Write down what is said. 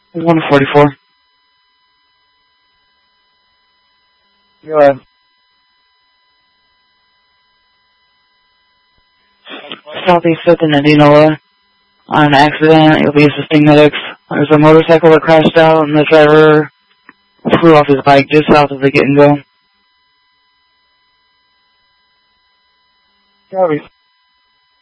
144. Go ahead. Southeast 5th and Indianola. On an accident, you'll be assisting medics. There's a motorcycle that crashed out and the driver flew off his bike just south of the Get and Go. Copy.